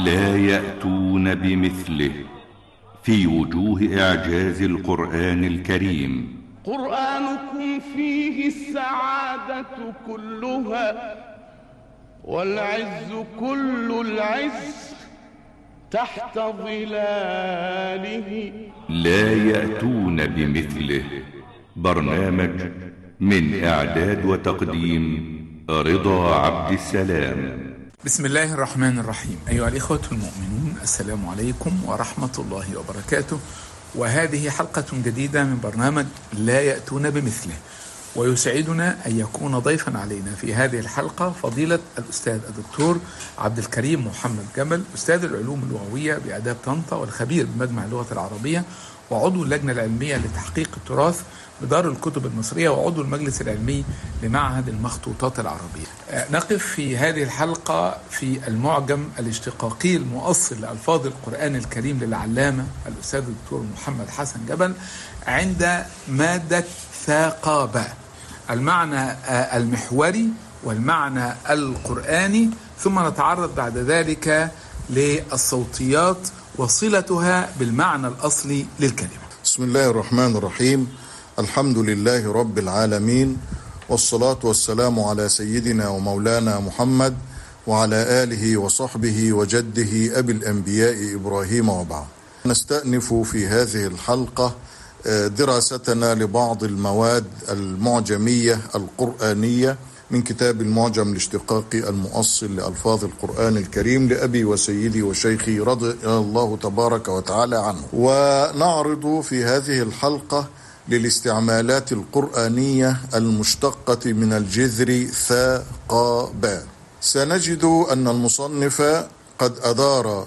لا يأتون بمثله في وجوه إعجاز القرآن الكريم. قرآنكم فيه السعادة كلها والعز كل العز تحت ظلاله. لا يأتون بمثله. برنامج من إعداد وتقديم رضا عبد السلام. بسم الله الرحمن الرحيم. أيها الإخوة المؤمنون، السلام عليكم ورحمة الله وبركاته، وهذه حلقة جديدة من برنامج لا يأتون بمثله. ويسعدنا أن يكون ضيفا علينا في هذه الحلقة فضيلة الأستاذ الدكتور عبد الكريم محمد جمل، أستاذ العلوم اللغوية بآداب طنطا والخبير بمجمع اللغة العربية وعضو اللجنة العلمية لتحقيق التراث بدار الكتب المصرية وعضو المجلس العلمي لمعهد المخطوطات العربية. نقف في هذه الحلقة في المعجم الاشتقاقي المؤصل لألفاظ القرآن الكريم للعلامة الأستاذ الدكتور محمد حسن جبل عند مادة ثاقابة، المعنى المحوري والمعنى القرآني، ثم نتعرض بعد ذلك للصوتيات وصلتها بالمعنى الأصلي للكلمة. بسم الله الرحمن الرحيم. الحمد لله رب العالمين، والصلاة والسلام على سيدنا ومولانا محمد وعلى آله وصحبه وجده أبي الأنبياء إبراهيم، وبعد. نستأنف في هذه الحلقة دراستنا لبعض المواد المعجمية القرآنية من كتاب المعجم الاشتقاقي المؤصل لألفاظ القرآن الكريم لأبي وسيدي وشيخي رضي الله تبارك وتعالى عنه. ونعرض في هذه الحلقة للاستعمالات القرآنية المشتقة من الجذر ثاقابا. سنجد أن المصنف قد أدار